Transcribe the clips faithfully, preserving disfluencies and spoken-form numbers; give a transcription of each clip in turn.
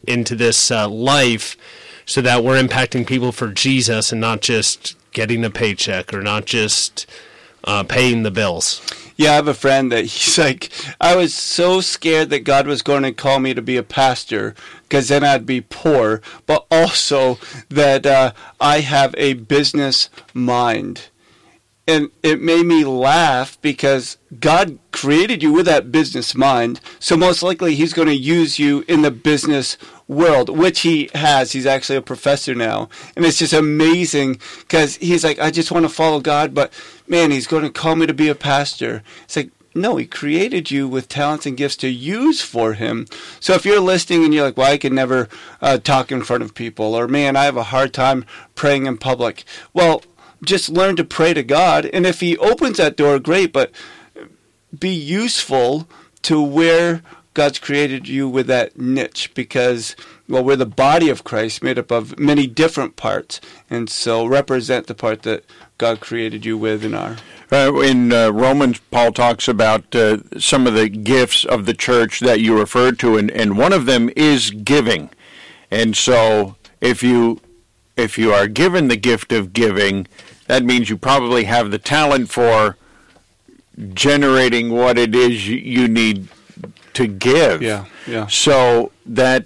into this uh, life so that we're impacting people for Jesus and not just getting a paycheck or not just uh, paying the bills. Yeah, I have a friend that he's like, I was so scared that God was going to call me to be a pastor because then I'd be poor, but also that uh, I have a business mind. And it made me laugh because God created you with that business mind, so most likely he's going to use you in the business world, which he has. He's actually a professor now. And it's just amazing because he's like, I just want to follow God, but man, he's going to call me to be a pastor. It's like, no, he created you with talents and gifts to use for him. So if you're listening and you're like, well, I can never uh, talk in front of people, or man, I have a hard time praying in public. Well, just learn to pray to God. And if he opens that door, great, but be useful to where God's created you with that niche, because, well, we're the body of Christ made up of many different parts. And so represent the part that God created you with in our... Uh, in uh, Romans, Paul talks about uh, some of the gifts of the church that you referred to, and, and one of them is giving. And so if you if you are given the gift of giving, that means you probably have the talent for generating what it is you, you need to give. Yeah, yeah. So that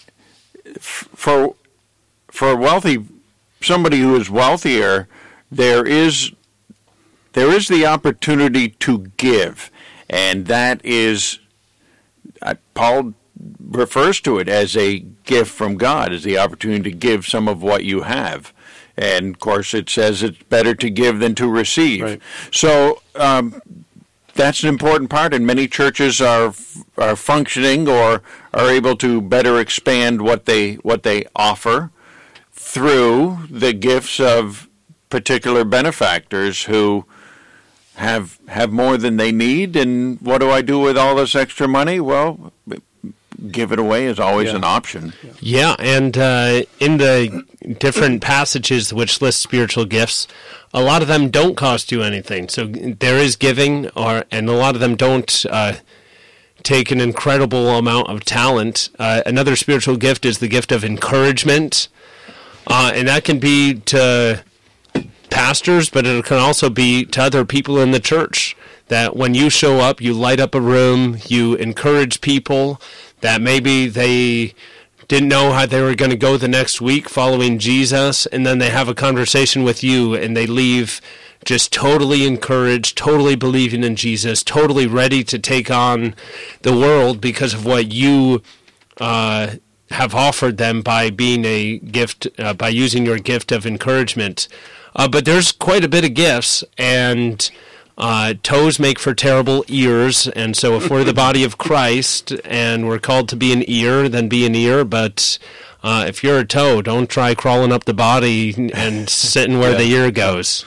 f- for for wealthy somebody who is wealthier, there is there is the opportunity to give, and that is uh, Paul refers to it as a gift from God, as the opportunity to give some of what you have. And, of course, it says it's better to give than to receive. Right. So um, that's an important part, and many churches are are functioning or are able to better expand what they what they offer through the gifts of particular benefactors who have have more than they need. And what do I do with all this extra money? Well, give it away is always yeah. an option. Yeah, yeah and uh, in the different passages which list spiritual gifts, a lot of them don't cost you anything. So there is giving, or and a lot of them don't uh, take an incredible amount of talent. Uh, another spiritual gift is the gift of encouragement, uh, and that can be to pastors, but it can also be to other people in the church, that when you show up, you light up a room, you encourage people, that maybe they didn't know how they were going to go the next week following Jesus, and then they have a conversation with you, and they leave just totally encouraged, totally believing in Jesus, totally ready to take on the world because of what you uh, have offered them by being a gift, uh, by using your gift of encouragement. Uh, but there's quite a bit of gifts, and uh, toes make for terrible ears, and so if we're the body of Christ and we're called to be an ear, then be an ear, but uh, if you're a toe, don't try crawling up the body and sitting where yeah. the ear goes.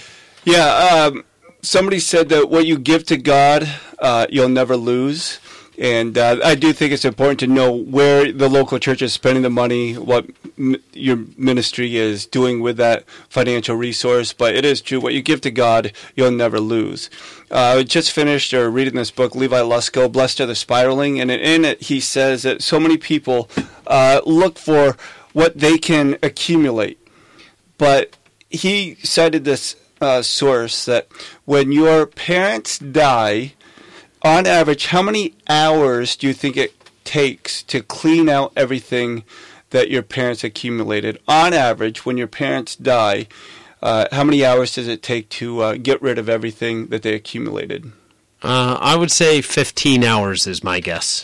Yeah, um, somebody said that what you give to God, uh, you'll never lose. And uh, I do think it's important to know where the local church is spending the money, what m- your ministry is doing with that financial resource. But it is true, what you give to God, you'll never lose. Uh, I just finished or reading this book, Levi Lusko, Blessed Are the Spiraling. And in it, he says that so many people uh, look for what they can accumulate. But he cited this uh, source that when your parents die, on average, how many hours do you think it takes to clean out everything that your parents accumulated? On average, when your parents die, uh, how many hours does it take to uh, get rid of everything that they accumulated? Uh, I would say fifteen hours is my guess.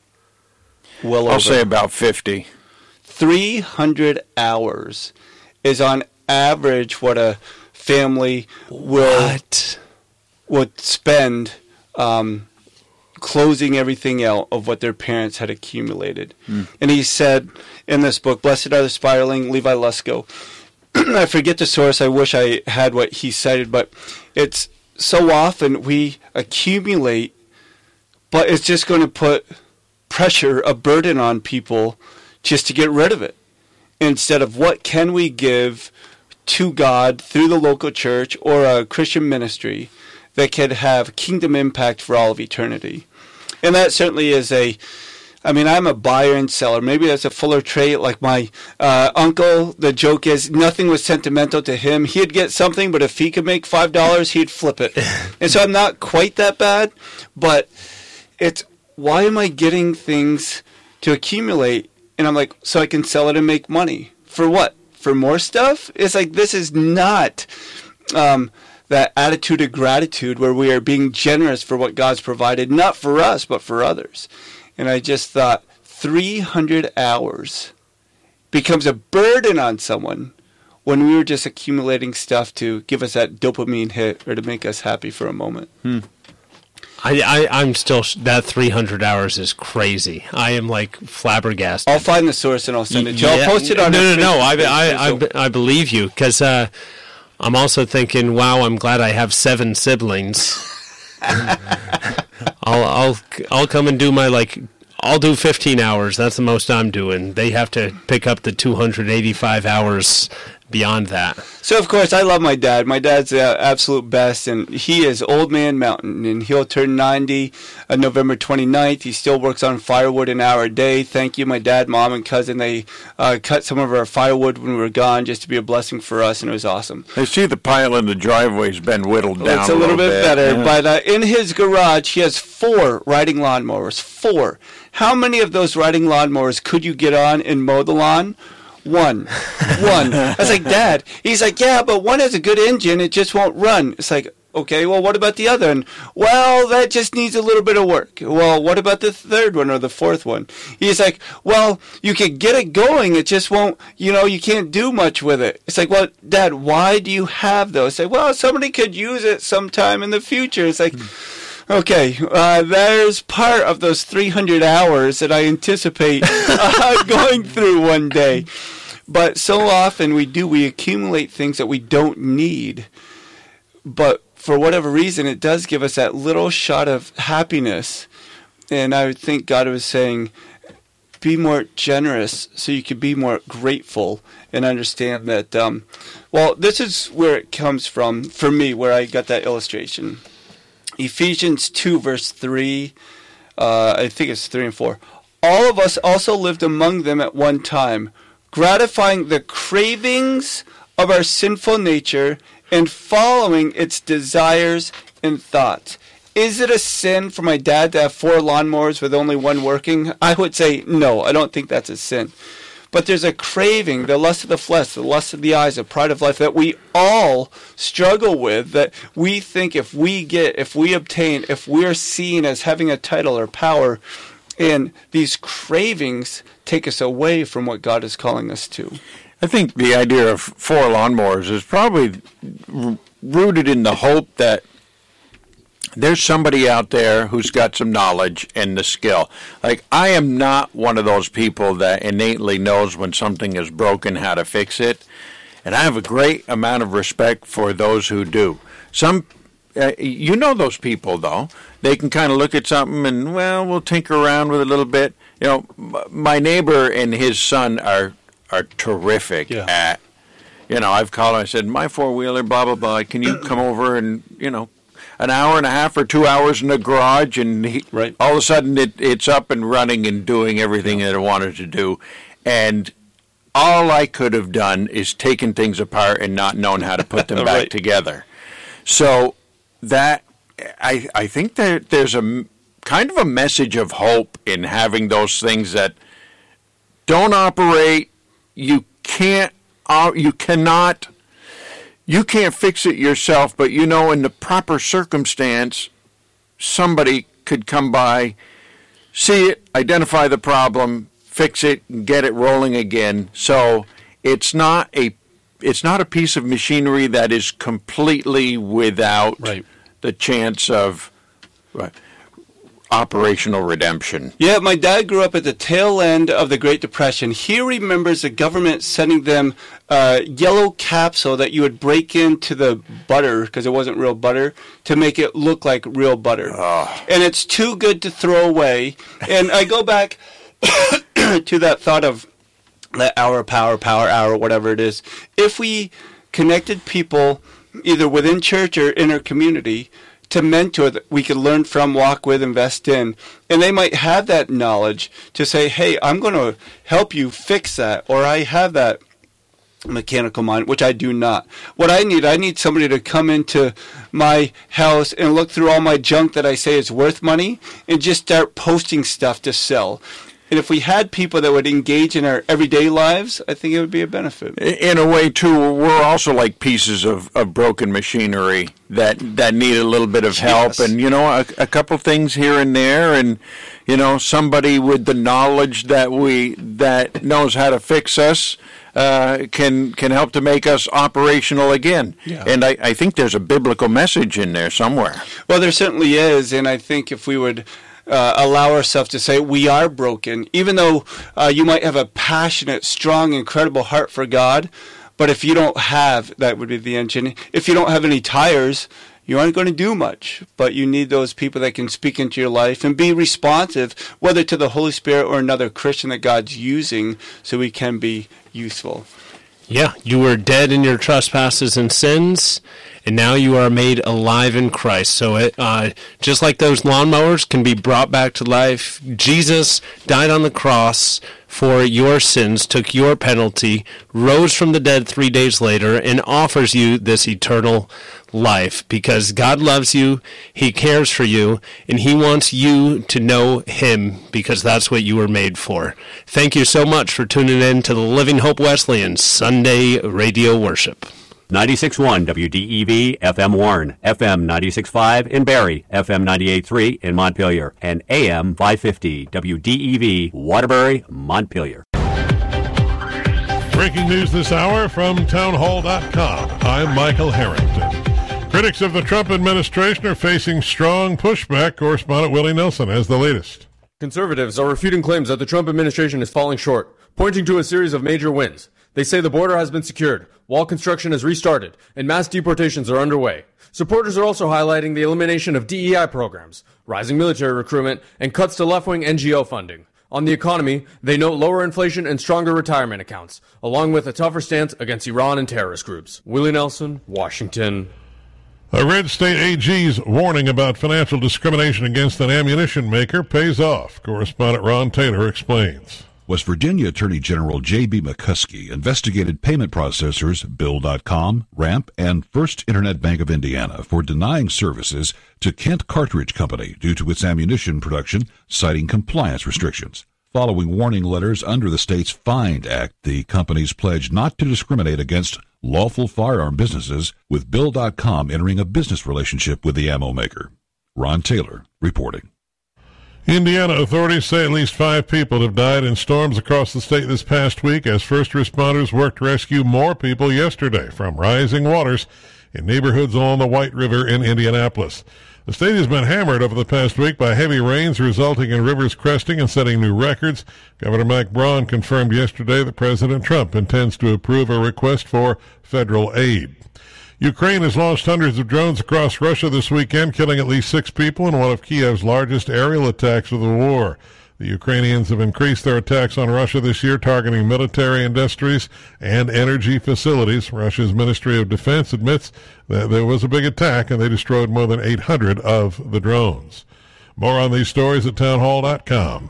Well, I'll over. say about fifty. three hundred hours is on average what a family will What? would spend Um, closing everything out of what their parents had accumulated. Mm. And he said in this book, Blessed Are the Spiraling, Levi Lusko. I forget the source. I wish I had what he cited, but it's so often we accumulate, but it's just going to put pressure, a burden on people just to get rid of it. Instead of what can we give to God through the local church or a Christian ministry that could have kingdom impact for all of eternity. And that certainly is a I mean, I'm a buyer and seller. Maybe that's a fuller trait. Like my uh, uncle, the joke is nothing was sentimental to him. He'd get something, but if he could make five dollars, he'd flip it. And so I'm not quite that bad, but it's, why am I getting things to accumulate? And I'm like, so I can sell it and make money. For what? For more stuff? It's like, this is not um, that attitude of gratitude where we are being generous for what God's provided, not for us, but for others. And I just thought, three hundred hours becomes a burden on someone when we were just accumulating stuff to give us that dopamine hit or to make us happy for a moment. Hmm. I, I, I'm still, that three hundred hours is crazy. I am like flabbergasted. I'll find the source and I'll send it to you. Yeah. I'll post it on No, no, no. I, Facebook I, page, so- I, I believe you because uh, I'm also thinking, wow, I'm glad I have seven siblings. I'll, I'll, I'll come and do my, like, I'll do fifteen hours. That's the most I'm doing. They have to pick up the two hundred eighty-five hours beyond that. So, of course, I love my dad. My dad's the absolute best, and he is Old Man Mountain, and he'll turn ninety on November twenty-ninth. He still works on firewood an hour a day. Thank you, my dad, mom, and cousin. They uh, cut some of our firewood when we were gone just to be a blessing for us, and it was awesome. I see the pile in the driveway's been whittled down It's a little, bit, bit better, yeah. but uh, in his garage, he has four riding lawnmowers. Four. How many of those riding lawnmowers could you get on and mow the lawn? One. One. I was like, Dad. He's like, yeah, but one has a good engine. It just won't run. It's like, okay, well, what about the other one? Well, that just needs a little bit of work. Well, what about the third one or the fourth one? He's like, well, you could get it going. It just won't, you know, you can't do much with it. It's like, well, Dad, why do you have those? It's like, well, somebody could use it sometime in the future. It's like, okay, uh, there's part of those three hundred hours that I anticipate uh, going through one day. But so often we do, we accumulate things that we don't need. But for whatever reason, it does give us that little shot of happiness. And I would think God was saying, be more generous so you can be more grateful and understand that, um, well, this is where it comes from for me, where I got that illustration. Ephesians two, verse three, uh, I think it's three and four. All of us also lived among them at one time, gratifying the cravings of our sinful nature and following its desires and thoughts. Is it a sin for my dad to have four lawnmowers with only one working? I would say no, I don't think that's a sin. But there's a craving, the lust of the flesh, the lust of the eyes, the pride of life that we all struggle with, that we think if we get, if we obtain, if we're seen as having a title or power, and these cravings take us away from what God is calling us to. I think the idea of four lawnmowers is probably r- rooted in the hope that there's somebody out there who's got some knowledge and the skill. Like, I am not one of those people that innately knows when something is broken how to fix it. And I have a great amount of respect for those who do. Some, uh, you know those people, though. They can kind of look at something and, well, we'll tinker around with it a little bit. You know, m- my neighbor and his son are are terrific yeah. at, you know, I've called and I said, my four-wheeler, blah, blah, blah, can you come over and, you know, an hour and a half or two hours in the garage, and he, right. all of a sudden it, it's up and running and doing everything that it wanted to do. And all I could have done is taken things apart and not known how to put them back right. together. So that, I, I think that there's a kind of a message of hope in having those things that don't operate. You can't, uh, you cannot, you can't fix it yourself, but you know, in the proper circumstance, somebody could come by, see it, identify the problem, fix it, and get it rolling again. So it's not a, it's not a piece of machinery that is completely without right. the chance of right, operational redemption. Yeah, my dad grew up at the tail end of the Great Depression. He remembers the government sending them uh, yellow capsule that you would break into the butter, because it wasn't real butter, to make it look like real butter. Oh. And it's too good to throw away. And I go back to that thought of that hour, power, power, hour, whatever it is. If we connected people, either within church or in our community, to mentor that we could learn from, walk with, invest in. And they might have that knowledge to say, hey, I'm going to help you fix that, or I have that mechanical mind, which I do not. What I need, I need somebody to come into my house and look through all my junk that I say is worth money and just start posting stuff to sell. And if we had people that would engage in our everyday lives, I think it would be a benefit. In a way, too, we're also like pieces of, of broken machinery that, that need a little bit of help. Yes. And, you know, a, a couple things here and there. And, you know, somebody with the knowledge that we that knows how to fix us uh, can can help to make us operational again. Yeah. And I, I think there's a biblical message in there somewhere. Well, there certainly is. And I think if we would Uh, allow ourselves to say we are broken, even though uh, you might have a passionate, strong, incredible heart for God, but if you don't have, that would be the engine, if you don't have any tires, you aren't going to do much. But you need those people that can speak into your life and be responsive, whether to the Holy Spirit or another Christian that God's using, so we can be useful. Yeah, you were dead in your trespasses and sins, and now you are made alive in Christ. So it, uh, just like those lawnmowers can be brought back to life, Jesus died on the cross for your sins, took your penalty, rose from the dead three days later, and offers you this eternal life because God loves you, He cares for you, and He wants you to know Him because that's what you were made for. Thank you so much for tuning in to the Living Hope Wesleyan Sunday Radio Worship. ninety-six point one W D E V F M Warren, F M ninety-six point five in Barrie, F M ninety-eight point three in Montpelier, and A M five fifty W D E V Waterbury, Montpelier. Breaking news this hour from townhall dot com. I'm Michael Harrington. Critics of the Trump administration are facing strong pushback. Correspondent Willie Nelson has the latest. Conservatives are refuting claims that the Trump administration is falling short, pointing to a series of major wins. They say the border has been secured, wall construction has restarted, and mass deportations are underway. Supporters are also highlighting the elimination of D E I programs, rising military recruitment, and cuts to left-wing N G O funding. On the economy, they note lower inflation and stronger retirement accounts, along with a tougher stance against Iran and terrorist groups. Willie Nelson, Washington. A red state A G's warning about financial discrimination against an ammunition maker pays off. Correspondent Ron Taylor explains. West Virginia Attorney General J B McCuskey investigated payment processors Bill dot com, Ramp, and First Internet Bank of Indiana for denying services to Kent Cartridge Company due to its ammunition production, citing compliance restrictions. Following warning letters under the state's FIND Act, the companies pledged not to discriminate against lawful firearm businesses, with Bill dot com entering a business relationship with the ammo maker. Ron Taylor reporting. Indiana authorities say at least five people have died in storms across the state this past week as first responders worked to rescue more people yesterday from rising waters in neighborhoods along the White River in Indianapolis. The state has been hammered over the past week by heavy rains resulting in rivers cresting and setting new records. Governor Mike Braun confirmed yesterday that President Trump intends to approve a request for federal aid. Ukraine has launched hundreds of drones across Russia this weekend, killing at least six people in one of Kiev's largest aerial attacks of the war. The Ukrainians have increased their attacks on Russia this year, targeting military industries and energy facilities. Russia's Ministry of Defense admits that there was a big attack and they destroyed more than eight hundred of the drones. More on these stories at townhall dot com.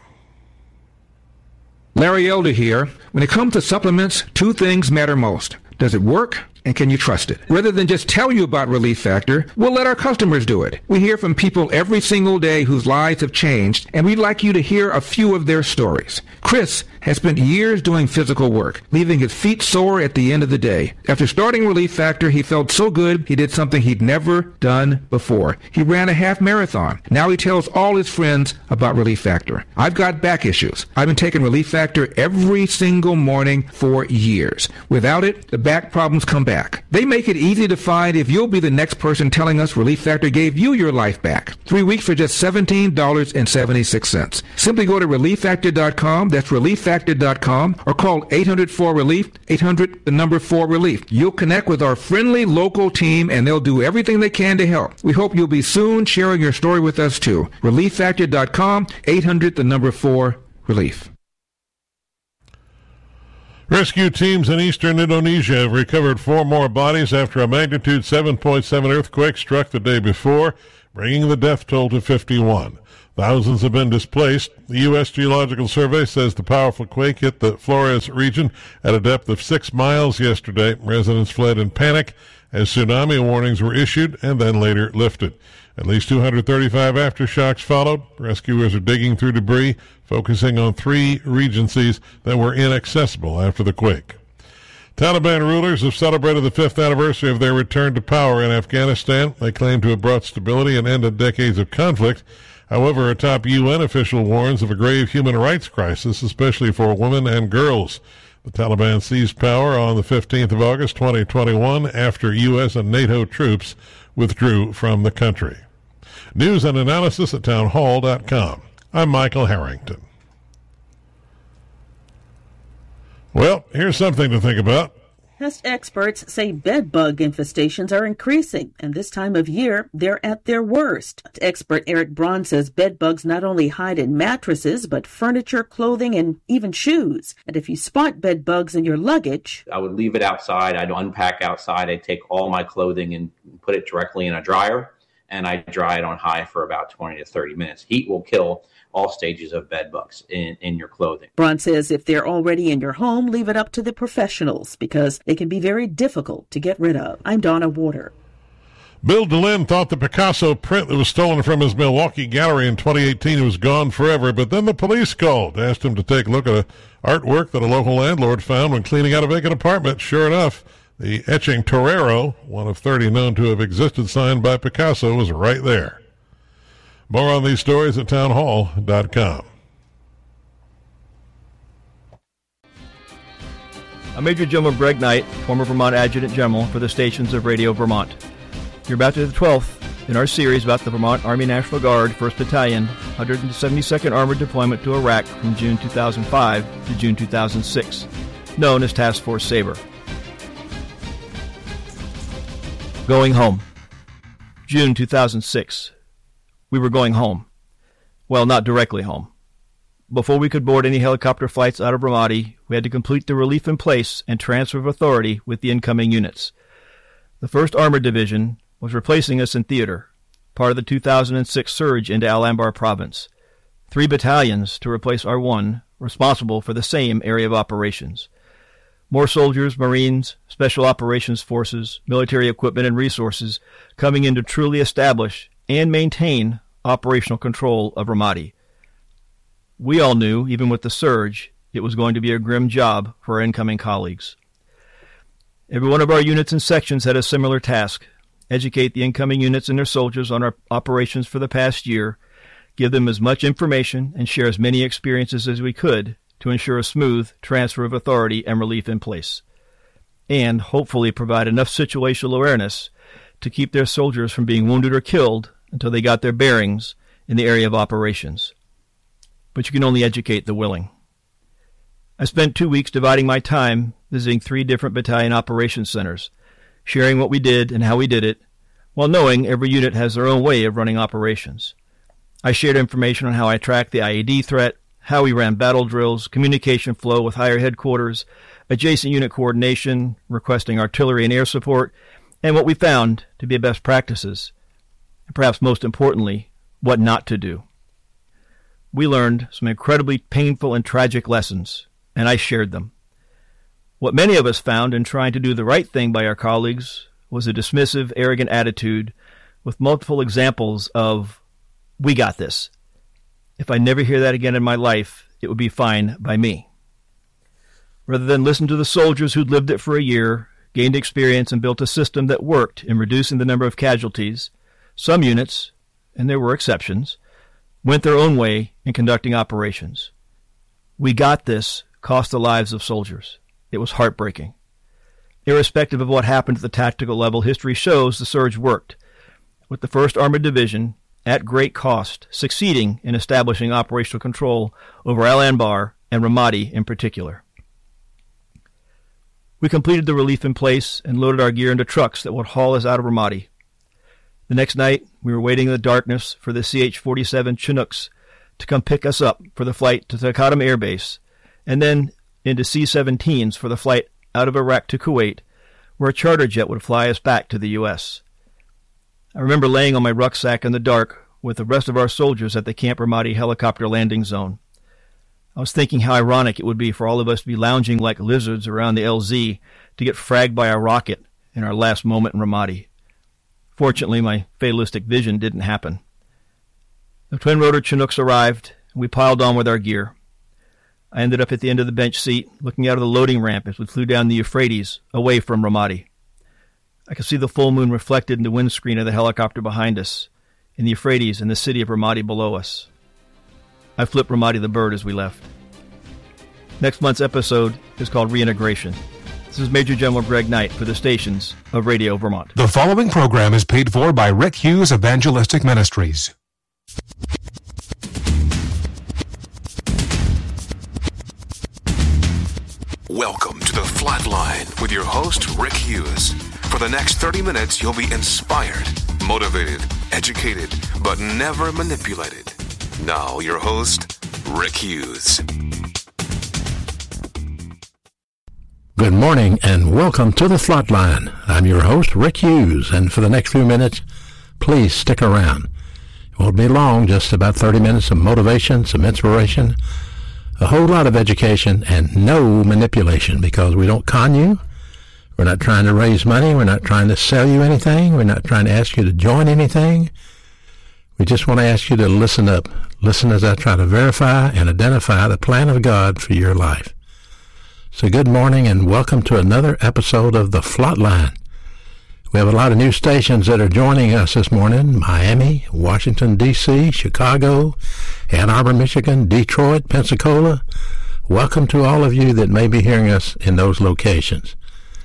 Larry Elder here. When it comes to supplements, two things matter most. Does it work? And can you trust it? Rather than just tell you about Relief Factor, we'll let our customers do it. We hear from people every single day whose lives have changed, and we'd like you to hear a few of their stories. Chris has spent years doing physical work, leaving his feet sore at the end of the day. After starting Relief Factor, he felt so good he did something he'd never done before. He ran a half marathon. Now he tells all his friends about Relief Factor. I've got back issues. I've been taking Relief Factor every single morning for years. Without it, the back problems come back. Back. They make it easy to find if you'll be the next person telling us Relief Factor gave you your life back. Three weeks for just seventeen dollars and seventy-six cents. Simply go to relief factor dot com, that's relief factor dot com, or call eight hundred four relief, eight hundred, the number four relief. You'll connect with our friendly local team and they'll do everything they can to help. We hope you'll be soon sharing your story with us too. relief factor dot com, eight hundred, the number four relief. Rescue teams in eastern Indonesia have recovered four more bodies after a magnitude seven point seven earthquake struck the day before, bringing the death toll to fifty-one. Thousands have been displaced. The U S Geological Survey says the powerful quake hit the Flores region at a depth of six miles yesterday. Residents fled in panic as tsunami warnings were issued and then later lifted. At least two hundred thirty-five aftershocks followed. Rescuers are digging through debris, focusing on three regencies that were inaccessible after the quake. Taliban rulers have celebrated the fifth anniversary of their return to power in Afghanistan. They claim to have brought stability and ended decades of conflict. However, a top U N official warns of a grave human rights crisis, especially for women and girls. The Taliban seized power on the fifteenth of August, twenty twenty-one, after U S and NATO troops withdrew from the country. News and analysis at townhall dot com. I'm Michael Harrington. Well, here's something to think about. Pest experts say bed bug infestations are increasing, and this time of year, they're at their worst. Expert Eric Braun says bed bugs not only hide in mattresses, but furniture, clothing, and even shoes. And if you spot bed bugs in your luggage, I would leave it outside. I'd unpack outside. I'd take all my clothing and put it directly in a dryer, and I dry it on high for about twenty to thirty minutes. Heat will kill all stages of bed bugs in, in your clothing. Braun says if they're already in your home, leave it up to the professionals because they can be very difficult to get rid of. I'm Donna Warder. Bill DeLynn thought the Picasso print that was stolen from his Milwaukee gallery in twenty eighteen was gone forever, but then the police called, asked him to take a look at a artwork that a local landlord found when cleaning out a vacant apartment. Sure enough, the etching Torero, one of thirty known to have existed signed by Picasso, was right there. More on these stories at townhall dot com. I'm Major General Greg Knight, former Vermont Adjutant General for the stations of Radio Vermont. You're about to the twelfth in our series about the Vermont Army National Guard, first Battalion, one hundred seventy-second Armored Deployment to Iraq from June two thousand five to June two thousand six, known as Task Force Sabre. Going home. June two thousand six. We were going home. Well, not directly home. Before we could board any helicopter flights out of Ramadi, we had to complete the relief in place and transfer of authority with the incoming units. The first Armored Division was replacing us in theater, part of the two thousand six surge into Al-Anbar province. Three battalions to replace our one, responsible for the same area of operations. More soldiers, Marines, Special Operations Forces, military equipment and resources coming in to truly establish and maintain operational control of Ramadi. We all knew, even with the surge, it was going to be a grim job for our incoming colleagues. Every one of our units and sections had a similar task: educate the incoming units and their soldiers on our operations for the past year, give them as much information, and share as many experiences as we could to ensure a smooth transfer of authority and relief in place, and hopefully provide enough situational awareness to keep their soldiers from being wounded or killed until they got their bearings in the area of operations. But you can only educate the willing. I spent two weeks dividing my time visiting three different battalion operations centers, sharing what we did and how we did it, while knowing every unit has their own way of running operations. I shared information on how I tracked the I E D threat, how we ran battle drills, communication flow with higher headquarters, adjacent unit coordination, requesting artillery and air support, and what we found to be best practices, and perhaps most importantly, what not to do. We learned some incredibly painful and tragic lessons, and I shared them. What many of us found in trying to do the right thing by our colleagues was a dismissive, arrogant attitude with multiple examples of, "We got this. If I never hear that again in my life, it would be fine by me." Rather than listen to the soldiers who'd lived it for a year, gained experience, and built a system that worked in reducing the number of casualties, some units, and there were exceptions, went their own way in conducting operations. "We got this" cost the lives of soldiers. It was heartbreaking. Irrespective of what happened at the tactical level, history shows the surge worked, with the first Armored Division, at great cost, succeeding in establishing operational control over Al-Anbar and Ramadi in particular. We completed the relief in place and loaded our gear into trucks that would haul us out of Ramadi. The next night, we were waiting in the darkness for the C H forty-seven Chinooks to come pick us up for the flight to Takatam Air Base, and then into C seventeens for the flight out of Iraq to Kuwait, where a charter jet would fly us back to the U S I remember laying on my rucksack in the dark with the rest of our soldiers at the Camp Ramadi helicopter landing zone. I was thinking how ironic it would be for all of us to be lounging like lizards around the L Z to get fragged by a rocket in our last moment in Ramadi. Fortunately, my fatalistic vision didn't happen. The twin-rotor Chinooks arrived, and we piled on with our gear. I ended up at the end of the bench seat, looking out of the loading ramp as we flew down the Euphrates, away from Ramadi. I could see the full moon reflected in the windscreen of the helicopter behind us, in the Euphrates and the city of Ramadi below us. I flipped Ramadi the bird as we left. Next month's episode is called Reintegration. This is Major General Greg Knight for the stations of Radio Vermont. The following program is paid for by Rick Hughes Evangelistic Ministries. Welcome to the Flatline with your host, Rick Hughes. For the next thirty minutes, you'll be inspired, motivated, educated, but never manipulated. Now, your host, Rick Hughes. Good morning and welcome to the Flatline. I'm your host, Rick Hughes, and for the next few minutes, please stick around. It won't be long, just about thirty minutes of motivation, some inspiration, a whole lot of education, and no manipulation, because we don't con you. We're not trying to raise money. We're not trying to sell you anything. We're not trying to ask you to join anything. We just want to ask you to listen up. Listen as I try to verify and identify the plan of God for your life. So good morning and welcome to another episode of the Flatline. We have a lot of new stations that are joining us this morning. Miami, Washington, D C, Chicago, Ann Arbor, Michigan, Detroit, Pensacola. Welcome to all of you that may be hearing us in those locations.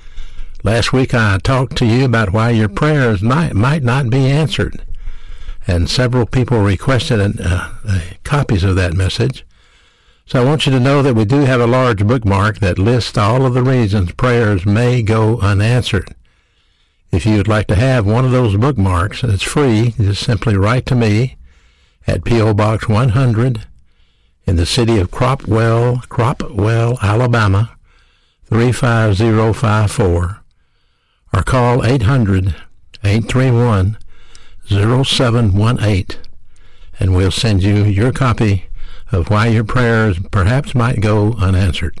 Last week I talked to you about why your prayers might, might not be answered. And several people requested uh, uh, copies of that message. So I want you to know that we do have a large bookmark that lists all of the reasons prayers may go unanswered. If you would like to have one of those bookmarks, it's free. Just simply write to me at P O Box one hundred in the city of Cropwell, Cropwell, Alabama, three five zero five four, or call eight hundred, eight three one, zero seven one eight, and we'll send you your copy of why your prayers perhaps might go unanswered.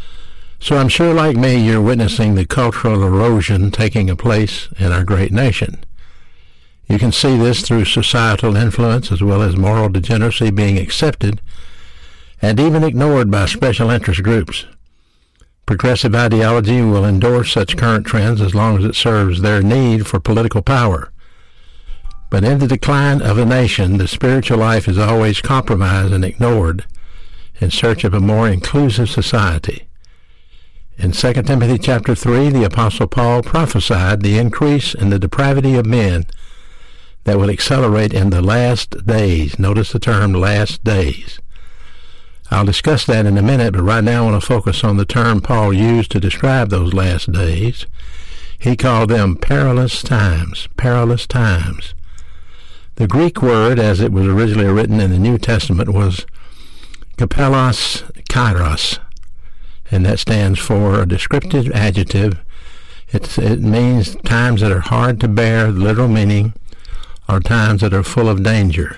So I'm sure, like me, you're witnessing the cultural erosion taking place in our great nation. You can see this through societal influence as well as moral degeneracy being accepted and even ignored by special interest groups. Progressive ideology will endorse such current trends as long as it serves their need for political power. But in the decline of a nation, the spiritual life is always compromised and ignored in search of a more inclusive society. In Second Timothy chapter three, the Apostle Paul prophesied the increase in the depravity of men that will accelerate in the last days. Notice the term last days. I'll discuss that in a minute, but right now I want to focus on the term Paul used to describe those last days. He called them perilous times, perilous times. The Greek word, as it was originally written in the New Testament, was kapelos kairos, and that stands for a descriptive adjective. It's, it means times that are hard to bear, the literal meaning, or times that are full of danger.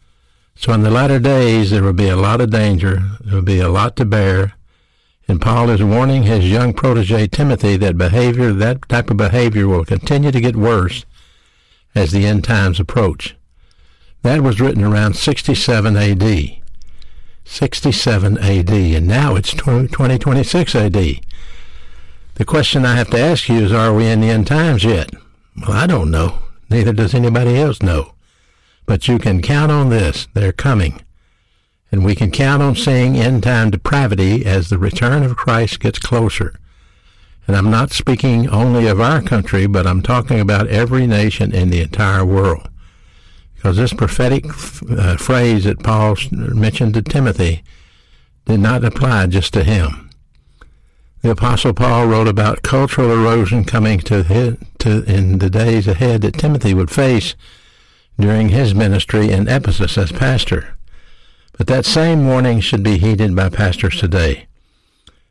So in the latter days, there will be a lot of danger, there will be a lot to bear, and Paul is warning his young protege Timothy that behavior, that type of behavior will continue to get worse as the end times approach. That was written around sixty-seven A D sixty-seven A D, and now it's twenty twenty-six A D The question I have to ask you is, are we in the end times yet? Well, I don't know. Neither does anybody else know. But you can count on this. They're coming. And we can count on seeing end-time depravity as the return of Christ gets closer. And I'm not speaking only of our country, but I'm talking about every nation in the entire world. Because this prophetic uh, phrase that Paul mentioned to Timothy did not apply just to him. The Apostle Paul wrote about cultural erosion coming to, his, to in the days ahead that Timothy would face during his ministry in Ephesus as pastor. But that same warning should be heeded by pastors today.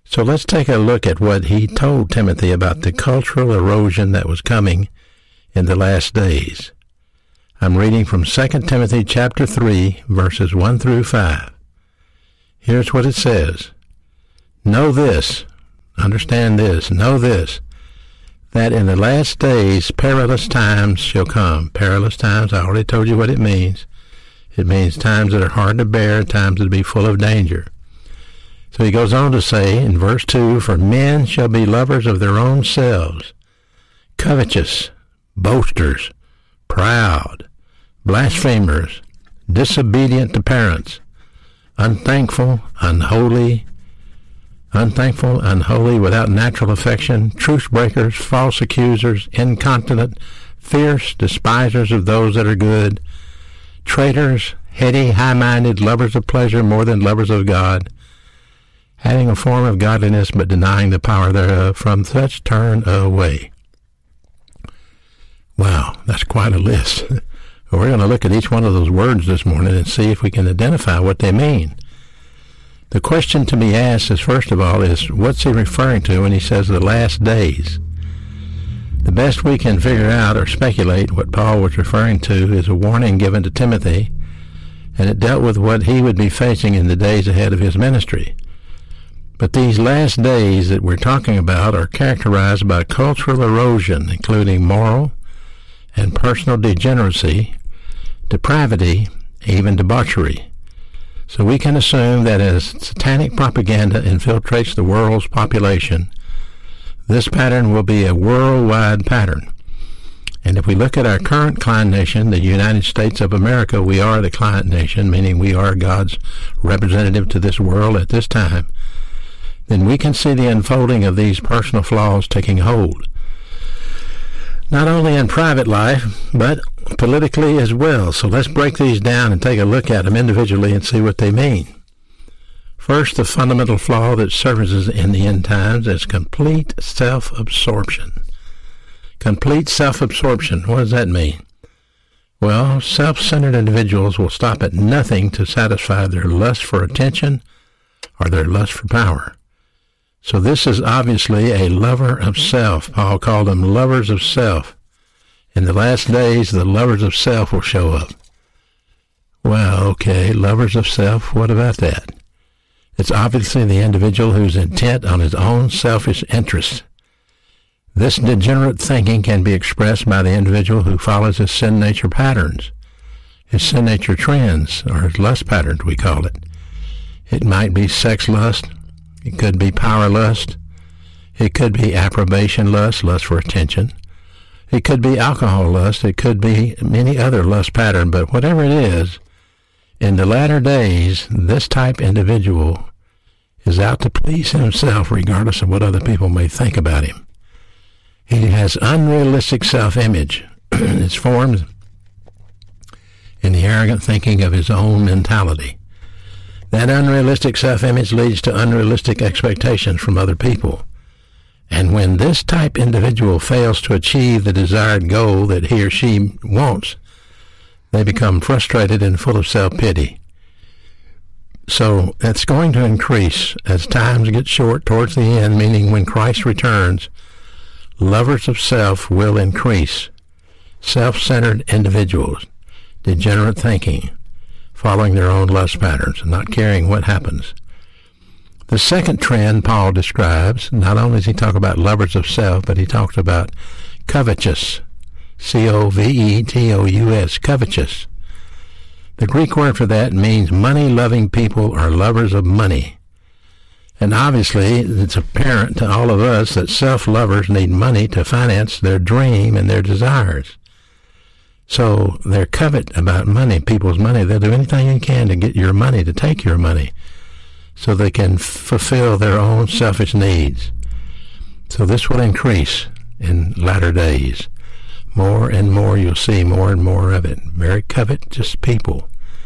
So let's take a look at what he told Timothy about the cultural erosion that was coming in the last days. I'm reading from Second Timothy chapter three, verses one through five. Here's what it says. Know this, understand this, know this, that in the last days perilous times shall come. Perilous times, I already told you what it means. It means times that are hard to bear, times that be full of danger. So he goes on to say in verse two, for men shall be lovers of their own selves, covetous, boasters, proud, blasphemers, disobedient to parents, unthankful, unholy, unthankful, unholy, without natural affection, truce breakers, false accusers, incontinent, fierce, despisers of those that are good, traitors, heady, high-minded, lovers of pleasure more than lovers of God, having a form of godliness but denying the power thereof. From such turn away. Wow, that's quite a list. We're going to look at each one of those words this morning and see if we can identify what they mean. The question to be asked is, first of all, is what's he referring to when he says the last days? The best we can figure out or speculate what Paul was referring to is a warning given to Timothy, and it dealt with what he would be facing in the days ahead of his ministry. But these last days that we're talking about are characterized by cultural erosion, including moral and personal degeneracy, depravity, even debauchery. So we can assume that as satanic propaganda infiltrates the world's population, this pattern will be a worldwide pattern. And if we look at our current client nation, the United States of America, we are the client nation, meaning we are God's representative to this world at this time, then we can see the unfolding of these personal flaws taking hold, not only in private life, but politically as well. So let's break these down and take a look at them individually and see what they mean. First, the fundamental flaw that surfaces in the end times is complete self-absorption. Complete self-absorption. What does that mean? Well, self-centered individuals will stop at nothing to satisfy their lust for attention or their lust for power. So this is obviously a lover of self. Paul called them lovers of self. In the last days, the lovers of self will show up. Well, okay, lovers of self, what about that? It's obviously the individual who's intent on his own selfish interests. This degenerate thinking can be expressed by the individual who follows his sin nature patterns, his sin nature trends, or his lust patterns, we call it. It might be sex lust. It could be power lust. It could be approbation lust, lust for attention. It could be alcohol lust. It could be many other lust patterns. But whatever it is, in the latter days, this type individual is out to please himself regardless of what other people may think about him. He has unrealistic self-image. It's formed in the arrogant thinking of his own mentality. That unrealistic self-image leads to unrealistic expectations from other people. And when this type individual fails to achieve the desired goal that he or she wants, they become frustrated and full of self-pity. So it's going to increase as times get short towards the end, meaning when Christ returns, lovers of self will increase. Self-centered individuals, degenerate thinking, following their own lust patterns and not caring what happens. The second trend Paul describes, not only does he talk about lovers of self, but he talks about covetous, C O V E T O U S, covetous. The Greek word for that means money-loving people or lovers of money. And obviously, it's apparent to all of us that self-lovers need money to finance their dream and their desires. So they're covet about money, people's money. They'll do anything they can to get your money, to take your money, so they can f- fulfill their own selfish needs. So this will increase in latter days. More and more, you'll see more and more of it. Very covetous people.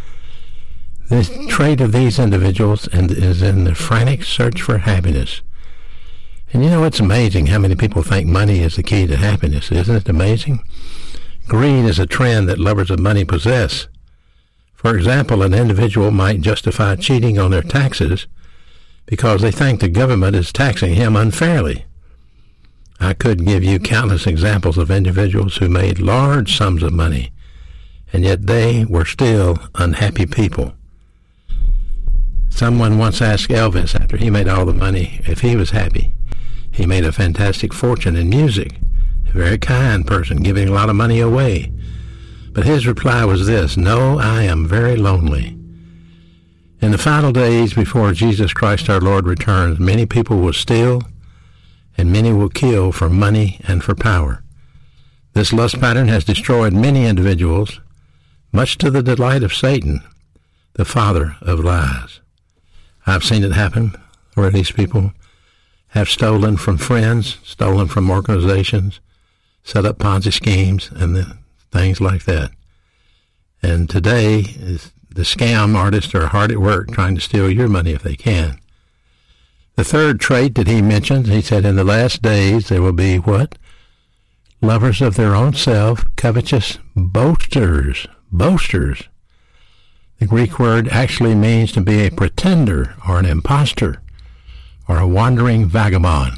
The trait of these individuals is in the frantic search for happiness. And you know, it's amazing how many people think money is the key to happiness. Isn't it amazing? Greed is a trend that lovers of money possess. For example, an individual might justify cheating on their taxes because they think the government is taxing him unfairly. I could give you countless examples of individuals who made large sums of money, and yet they were still unhappy people. Someone once asked Elvis, after he made all the money, if he was happy. He made a fantastic fortune in music, a very kind person, giving a lot of money away. But his reply was this: "No, I am very lonely." In the final days before Jesus Christ our Lord returns, many people will steal, and many will kill for money and for power. This lust pattern has destroyed many individuals, much to the delight of Satan, the father of lies. I've seen it happen where these people have stolen from friends, stolen from organizations, set up Ponzi schemes, and the, things like that. And today, is, the scam artists are hard at work trying to steal your money if they can. The third trait that he mentions, he said, in the last days there will be what? Lovers of their own self, covetous, boasters, boasters. The Greek word actually means to be a pretender or an impostor or a wandering vagabond.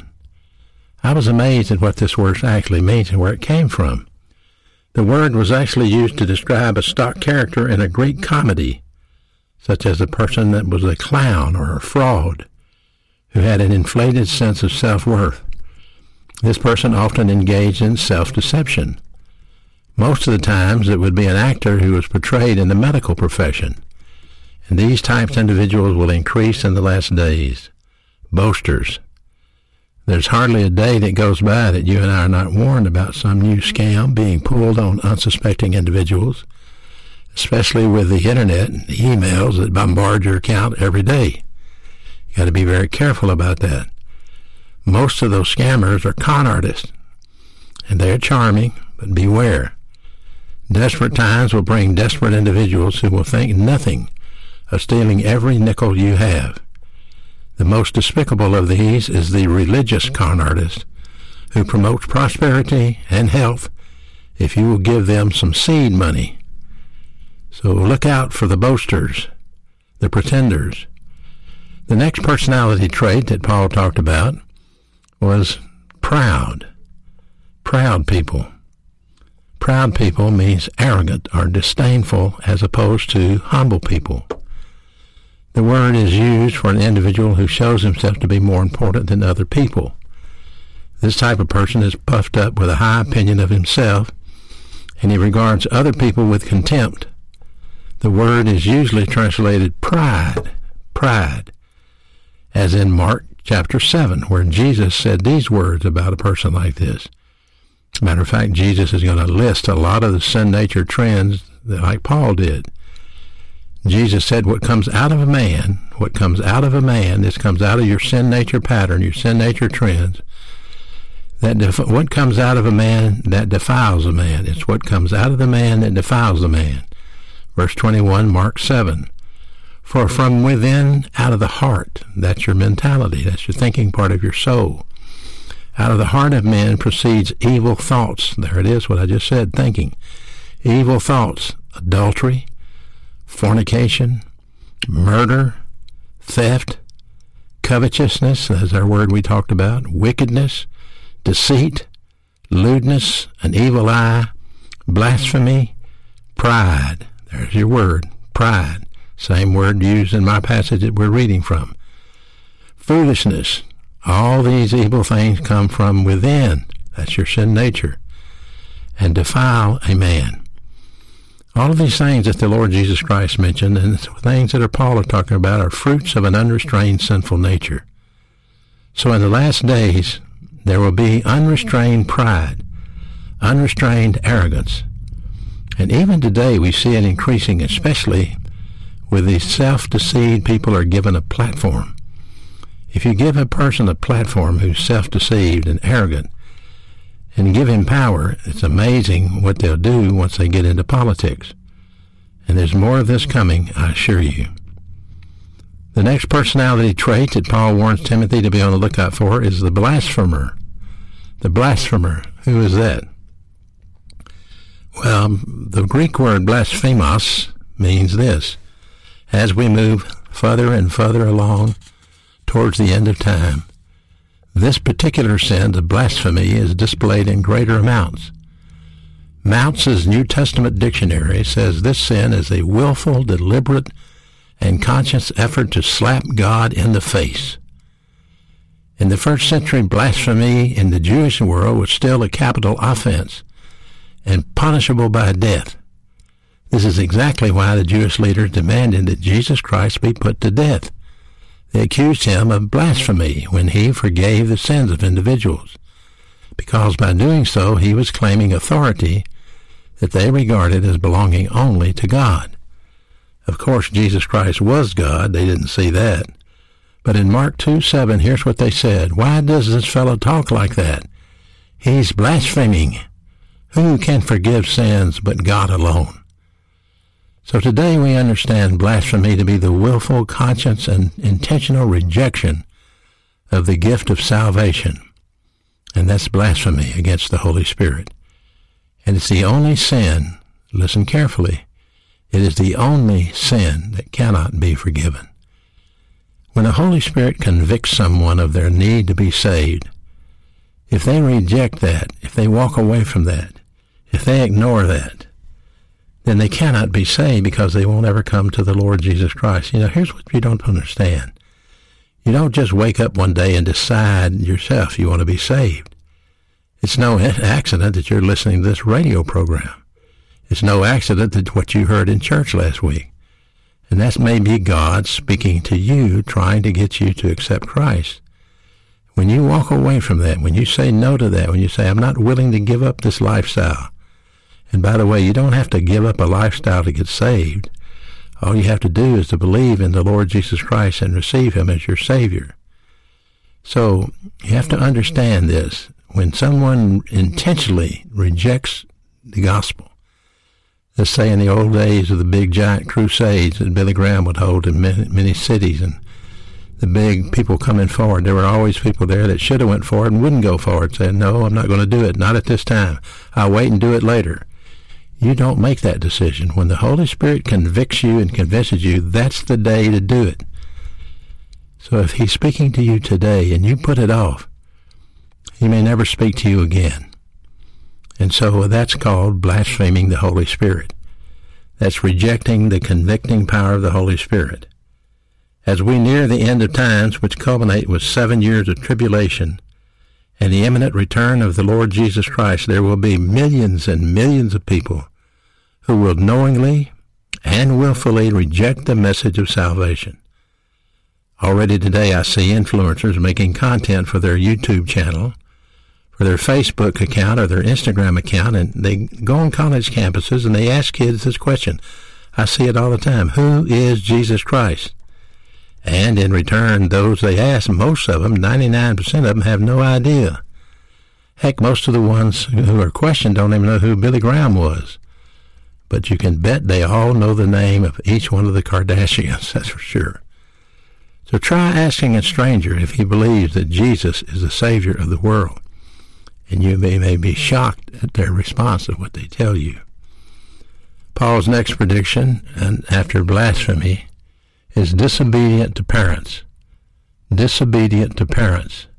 I was amazed at what this word actually means and where it came from. The word was actually used to describe a stock character in a Greek comedy, such as a person that was a clown or a fraud, who had an inflated sense of self-worth. This person often engaged in self-deception. Most of the times it would be an actor who was portrayed in the medical profession. And these types of individuals will increase in the last days. Boasters. There's hardly a day that goes by that you and I are not warned about some new scam being pulled on unsuspecting individuals, especially with the internet and the emails that bombard your account every day. You got to be very careful about that. Most of those scammers are con artists, and they're charming, but beware. Desperate times will bring desperate individuals who will think nothing of stealing every nickel you have. The most despicable of these is the religious con artist who promotes prosperity and health if you will give them some seed money. So look out for the boasters, the pretenders. The next personality trait that Paul talked about was proud. Proud people. Proud people means arrogant or disdainful as opposed to humble people. The word is used for an individual who shows himself to be more important than other people. This type of person is puffed up with a high opinion of himself, and he regards other people with contempt. The word is usually translated pride, pride, as in Mark chapter seven, where Jesus said these words about a person like this. Matter of fact, Jesus is going to list a lot of the sin nature trends that, like Paul did. Jesus said what comes out of a man, what comes out of a man, this comes out of your sin nature pattern, your sin nature trends, that def- what comes out of a man that defiles a man. It's what comes out of the man that defiles the man. Verse twenty-one, Mark seven. For from within, out of the heart, that's your mentality, that's your thinking part of your soul. Out of the heart of men proceeds evil thoughts. There it is, what I just said, thinking. Evil thoughts, adultery, fornication, murder, theft, covetousness, that's our word we talked about, wickedness, deceit, lewdness, an evil eye, blasphemy, pride. There's your word, pride. Same word used in my passage that we're reading from. Foolishness. All these evil things come from within. That's your sin nature. And defile a man. All of these things that the Lord Jesus Christ mentioned and things that Paul is talking about are fruits of an unrestrained sinful nature. So in the last days, there will be unrestrained pride, unrestrained arrogance. And even today we see it increasing, especially with these self-deceived people are given a platform. If you give a person a platform who's self-deceived and arrogant and give him power, it's amazing what they'll do once they get into politics. And there's more of this coming, I assure you. The next personality trait that Paul warns Timothy to be on the lookout for is the blasphemer. The blasphemer. Who is that? Well, the Greek word blasphemos means this. As we move further and further along towards the end of time, this particular sin of blasphemy is displayed in greater amounts. Mounce's New Testament dictionary says this sin is a willful, deliberate, and conscious effort to slap God in the face. In the first century, blasphemy in the Jewish world was still a capital offense and punishable by death. This is exactly why the Jewish leaders demanded that Jesus Christ be put to death. They accused him of blasphemy when he forgave the sins of individuals, because by doing so he was claiming authority that they regarded as belonging only to God. Of course, Jesus Christ was God. They didn't see that. But in Mark two seven, here's what they said. Why does this fellow talk like that? He's blaspheming. Who can forgive sins but God alone? So today we understand blasphemy to be the willful, conscious, and intentional rejection of the gift of salvation. And that's blasphemy against the Holy Spirit. And it's the only sin, listen carefully, it is the only sin that cannot be forgiven. When the Holy Spirit convicts someone of their need to be saved, if they reject that, if they walk away from that, if they ignore that, then they cannot be saved because they won't ever come to the Lord Jesus Christ. You know, here's what you don't understand. You don't just wake up one day and decide yourself you want to be saved. It's no accident that you're listening to this radio program. It's no accident that what you heard in church last week. And that's maybe God speaking to you, trying to get you to accept Christ. When you walk away from that, when you say no to that, when you say, I'm not willing to give up this lifestyle. And by the way, you don't have to give up a lifestyle to get saved. All you have to do is to believe in the Lord Jesus Christ and receive him as your Savior. So you have to understand this. When someone intentionally rejects the gospel, let's say in the old days of the big giant crusades that Billy Graham would hold in many, many cities, and the big people coming forward, there were always people there that should have went forward and wouldn't go forward, saying, no, I'm not going to do it, not at this time. I'll wait and do it later. You don't make that decision. When the Holy Spirit convicts you and convinces you, that's the day to do it. So if he's speaking to you today and you put it off, he may never speak to you again. And so that's called blaspheming the Holy Spirit. That's rejecting the convicting power of the Holy Spirit. As we near the end of times, which culminate with seven years of tribulation and the imminent return of the Lord Jesus Christ, there will be millions and millions of people who will knowingly and willfully reject the message of salvation. Already today I see influencers making content for their YouTube channel, for their Facebook account or their Instagram account, and they go on college campuses and they ask kids this question. I see it all the time. Who is Jesus Christ? And in return, those they ask, most of them, ninety-nine percent of them, have no idea. Heck, most of the ones who are questioned don't even know who Billy Graham was. But you can bet they all know the name of each one of the Kardashians, that's for sure. So try asking a stranger if he believes that Jesus is the Savior of the world. And you may, may be shocked at their response to what they tell you. Paul's next prediction, and after blasphemy, is disobedient to parents. Disobedient to parents.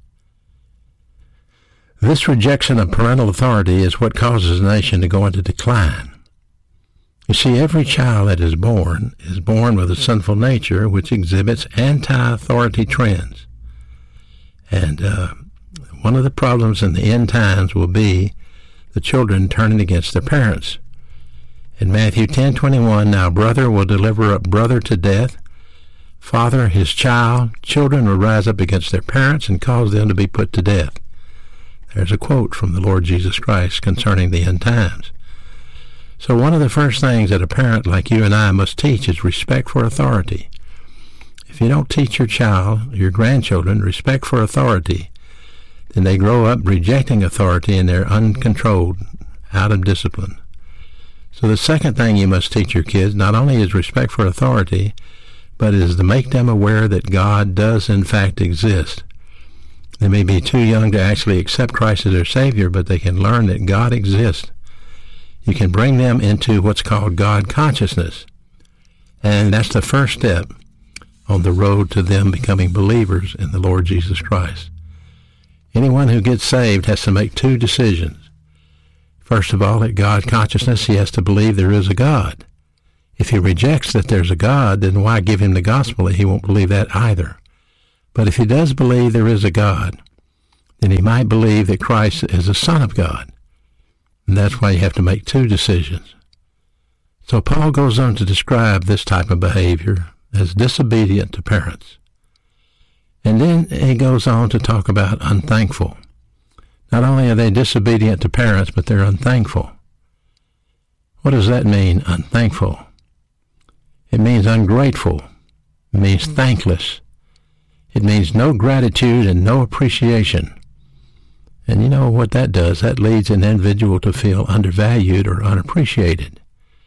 This rejection of parental authority is what causes a nation to go into decline. You see, every child that is born is born with a sinful nature which exhibits anti-authority trends. And uh, one of the problems in the end times will be the children turning against their parents. In Matthew ten twenty-one, now brother will deliver up brother to death, father his child, children will rise up against their parents and cause them to be put to death. There's a quote from the Lord Jesus Christ concerning the end times. So one of the first things that a parent like you and I must teach is respect for authority. If you don't teach your child, your grandchildren, respect for authority, then they grow up rejecting authority and they're uncontrolled, out of discipline. So the second thing you must teach your kids not only is respect for authority, but is to make them aware that God does in fact exist. They may be too young to actually accept Christ as their Savior, but they can learn that God exists. You can bring them into what's called God consciousness. And that's the first step on the road to them becoming believers in the Lord Jesus Christ. Anyone who gets saved has to make two decisions. First of all, at God consciousness, he has to believe there is a God. If he rejects that there's a God, then why give him the gospel? He won't believe that either. But if he does believe there is a God, then he might believe that Christ is the Son of God. And that's why you have to make two decisions. So Paul goes on to describe this type of behavior as disobedient to parents. And then he goes on to talk about unthankful. Not only are they disobedient to parents, but they're unthankful. What does that mean, unthankful? It means ungrateful. It means thankless. It means no gratitude and no appreciation. And you know what that does? That leads an individual to feel undervalued or unappreciated.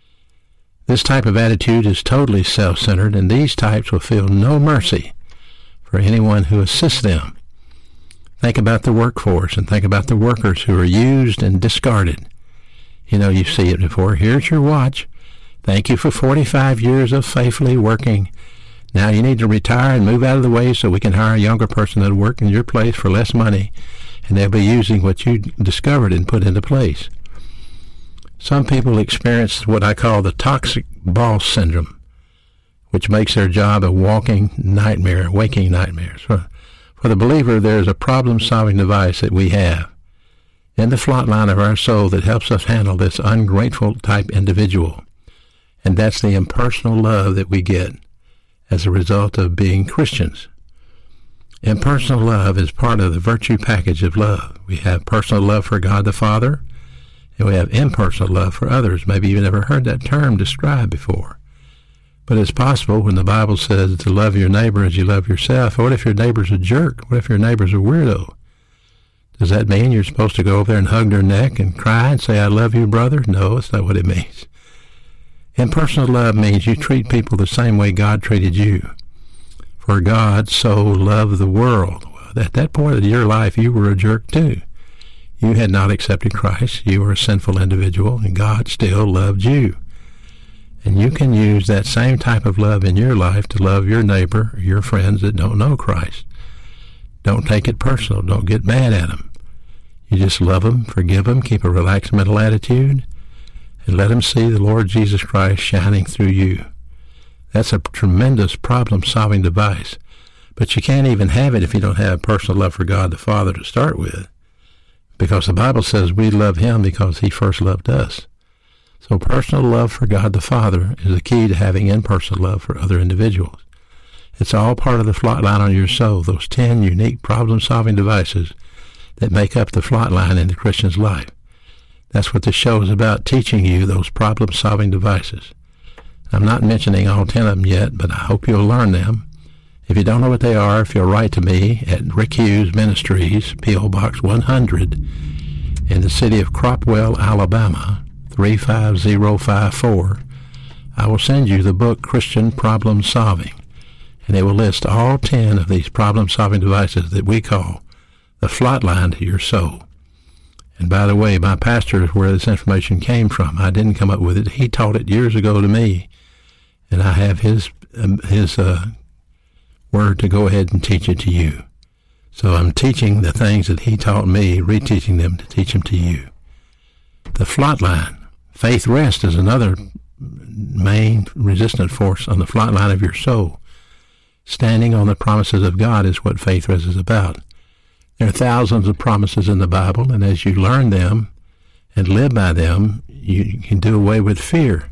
This type of attitude is totally self-centered, and these types will feel no mercy for anyone who assists them. Think about the workforce and think about the workers who are used and discarded. You know, you see it before. Here's your watch. Thank you for forty-five years of faithfully working. Now you need to retire and move out of the way so we can hire a younger person that'll work in your place for less money, and they'll be using what you discovered and put into place. Some people experience what I call the toxic boss syndrome, which makes their job a walking nightmare, waking nightmares. For, for the believer, there's a problem-solving device that we have in the flat line of our soul that helps us handle this ungrateful type individual. And that's the impersonal love that we get as a result of being Christians. Impersonal love is part of the virtue package of love. We have personal love for God the Father, and we have impersonal love for others. Maybe you've never heard that term described before. But it's possible when the Bible says to love your neighbor as you love yourself. What if your neighbor's a jerk? What if your neighbor's a weirdo? Does that mean you're supposed to go over there and hug their neck and cry and say, I love you, brother? No, that's not what it means. Impersonal love means you treat people the same way God treated you. For God so loved the world. Well, at that point of your life, you were a jerk too. You had not accepted Christ. You were a sinful individual, and God still loved you. And you can use that same type of love in your life to love your neighbor or your friends that don't know Christ. Don't take it personal. Don't get mad at them. You just love them, forgive them, keep a relaxed mental attitude, and let them see the Lord Jesus Christ shining through you. That's a tremendous problem-solving device. But you can't even have it if you don't have personal love for God the Father to start with. Because the Bible says we love him because he first loved us. So personal love for God the Father is the key to having impersonal love for other individuals. It's all part of the flight line on your soul, those ten unique problem-solving devices that make up the flight line in the Christian's life. That's what this show is about, teaching you those problem-solving devices. I'm not mentioning all ten of them yet, but I hope you'll learn them. If you don't know what they are, if you'll write to me at Rick Hughes Ministries, P O Box one hundred, in the city of Cropwell, Alabama, three five zero five four, I will send you the book Christian Problem Solving, and it will list all ten of these problem-solving devices that we call the flight line to your soul. And by the way, my pastor is where this information came from. I didn't come up with it. He taught it years ago to me, and I have his um, his uh, word to go ahead and teach it to you. So I'm teaching the things that he taught me, reteaching them to teach them to you. The flight line. Faith rest is another main resistant force on the flight line of your soul. Standing on the promises of God is what faith rest is about. There are thousands of promises in the Bible, and as you learn them and live by them, you can do away with fear.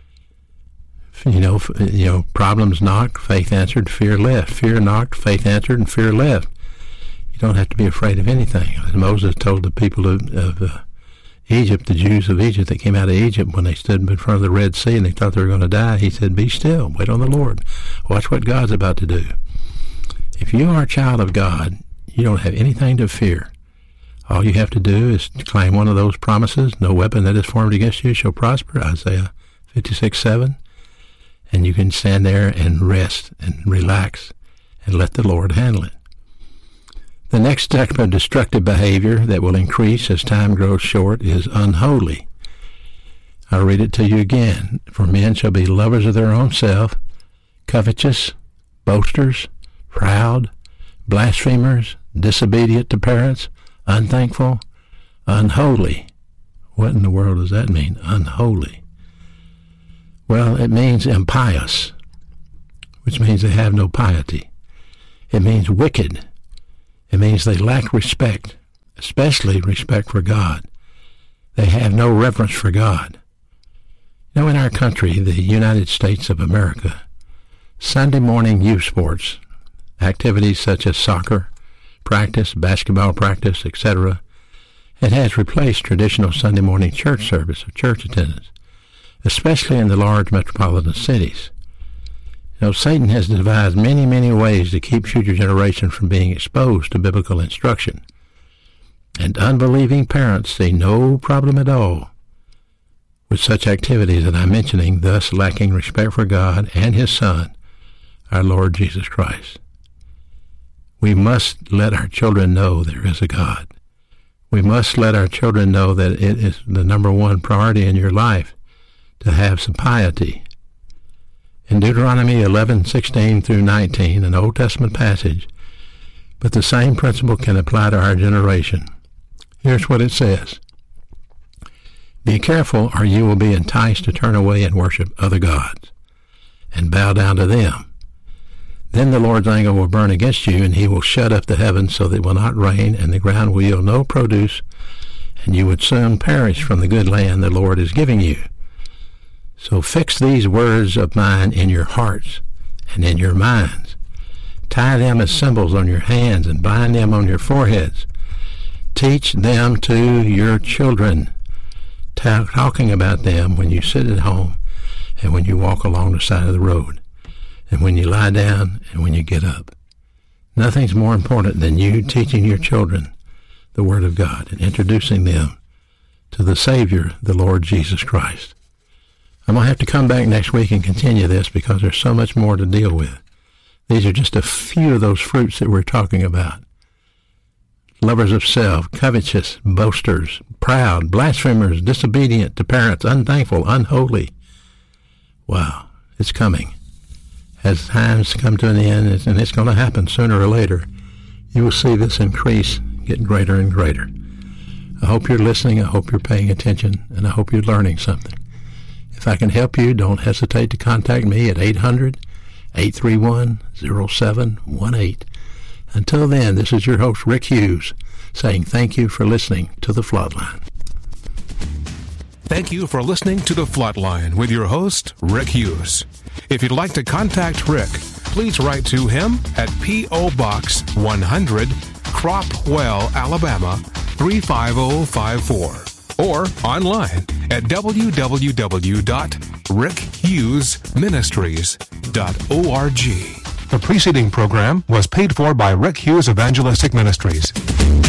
You know, you know, problems knocked, faith answered, fear left. Fear knocked, faith answered, and fear left. You don't have to be afraid of anything. As Moses told the people of, of uh, Egypt, the Jews of Egypt that came out of Egypt, when they stood in front of the Red Sea and they thought they were going to die, he said, be still, wait on the Lord. Watch what God's about to do. If you are a child of God, you don't have anything to fear. All you have to do is claim one of those promises. No weapon that is formed against you shall prosper, Isaiah fifty-six seven. And you can stand there and rest and relax and let the Lord handle it. The next type of destructive behavior that will increase as time grows short is unholy. I'll read it to you again. For men shall be lovers of their own self, covetous, boasters, proud, blasphemers, disobedient to parents, unthankful, unholy. What in the world does that mean, unholy? Well, it means impious, which means they have no piety. It means wicked. It means they lack respect, especially respect for God. They have no reverence for God. You know, in our country, the United States of America, Sunday morning youth sports, activities such as soccer, practice, basketball practice, et cetera, it has replaced traditional Sunday morning church service or church attendance, especially in the large metropolitan cities. You know, Satan has devised many, many ways to keep future generations from being exposed to biblical instruction. And unbelieving parents see no problem at all with such activities that I'm mentioning, thus lacking respect for God and His Son, our Lord Jesus Christ. We must let our children know there is a God. We must let our children know that it is the number one priority in your life to have some piety. In Deuteronomy eleven sixteen through nineteen, an Old Testament passage, but the same principle can apply to our generation. Here's what it says. Be careful, or you will be enticed to turn away and worship other gods, and bow down to them. Then the Lord's anger will burn against you, and He will shut up the heavens so that it will not rain, and the ground will yield no produce, and you would soon perish from the good land the Lord is giving you. So fix these words of mine in your hearts and in your minds. Tie them as symbols on your hands and bind them on your foreheads. Teach them to your children, ta- talking about them when you sit at home and when you walk along the side of the road, and when you lie down and when you get up. Nothing's more important than you teaching your children the Word of God and introducing them to the Savior, the Lord Jesus Christ. I'm going to have to come back next week and continue this because there's so much more to deal with. These are just a few of those fruits that we're talking about. Lovers of self, covetous, boasters, proud, blasphemers, disobedient to parents, unthankful, unholy. Wow, it's coming. As times come to an end, and it's going to happen sooner or later, you will see this increase get greater and greater. I hope you're listening, I hope you're paying attention, and I hope you're learning something. If I can help you, don't hesitate to contact me at eight hundred, eight three one, oh seven one eight. Until then, this is your host, Rick Hughes, saying thank you for listening to The Flatline. Thank you for listening to The Flatline with your host, Rick Hughes. If you'd like to contact Rick, please write to him at P O. Box one hundred, Cropwell, Alabama three five zero five four, or online at w w w dot rick hughes ministries dot org. The preceding program was paid for by Rick Hughes Evangelistic Ministries.